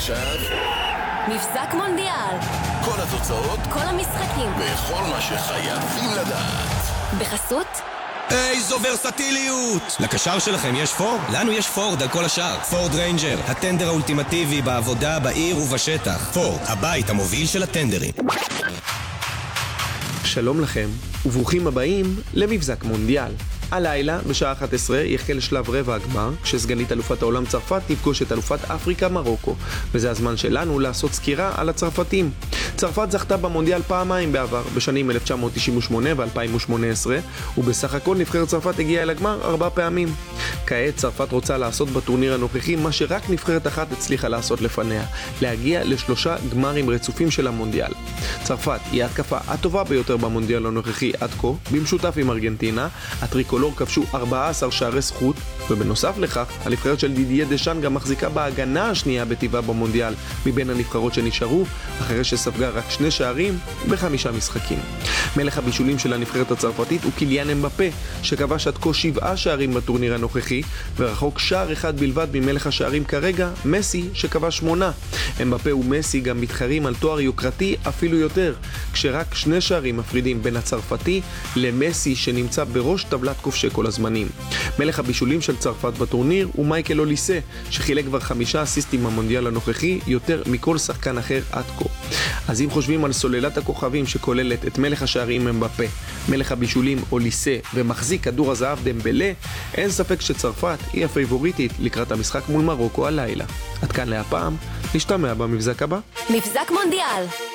ועכשיו מבזק מונדיאל. כל התוצאות, כל המשחקים. וכל מה שחייבים לדעת. בחסות? איזו ורסטיליות! לקשר שלכם יש פורד? לנו יש פורד על כל השאר. פורד ריינג'ר, הטנדר האולטימטיבי בעבודה, בעיר ובשטח. פורד, הבית המוביל של הטנדרים. שלום לכם, וברוכים הבאים למבזק מונדיאל. הלילה, בשעה 11, יחל שלב רבע הגמר, כשסגנית אלופת העולם צרפת תפגוש את אלופת אפריקה מרוקו, וזה הזמן שלנו לעשות סקירה על הצרפתים. צרפת זכתה במונדיאל פעמיים בעבר, בשנים 1998 ו-2018, ובסך הכל נבחרת צרפת הגיעה אל הגמר 4 פעמים. כעת צרפת רוצה לעשות בטורניר הנוכחי מה שרק נבחרת אחת הצליחה לעשות לפניה, להגיע ל3 גמרים רצופים של המונדיאל. צרפת היא ההתקפה הטובה ביותר במונדיאל הנוכחי עד כה, במשותף עם ארגנטינה. הטריקולור כבשו 14 שערי זכות, ובנוסף לכך, הנבחרת של דידיה דשאן גם מחזיקה בהגנה השנייה בטבעה במונדיאל, מבין הנבחרות שנשארו, אחרי שספגה רק 2 שערים ב5 משחקים. מלך הבישולים של הנבחרת הצרפתית הוא קיליאן אמבפה, שכבש עד כה 7 שערים בטורניר הנוכחי, ורחוק שער אחד בלבד ממלך השערים כרגע, מסי, שכבש 8. אמבפה ומסי גם מתחרים על תואר יוקרתי אפילו יותר, כשרק 2 שערים מפרידים בין הצרפתי למסי שנמצא בראש טבלת כובשי כל הזמנים. מלך הבישולים של צרפת בטורניר הוא מייקל אוליסה, שחילק כבר 5 אסיסטים במונדיאל הנוכחי, יותר מכל שחקן אחר עד כה. אז אם חושבים על סוללת הכוכבים שכוללת את מלך השערים אמבפה, מלך הבישולים אוליסה ומחזיק כדור הזהב דמבלה, אין ספק שצרפת היא הפייבוריטית לקראת המשחק מול מרוקו הלילה. עד כאן להפעם, נשתמע במבזק הבא. מבזק מונדיאל.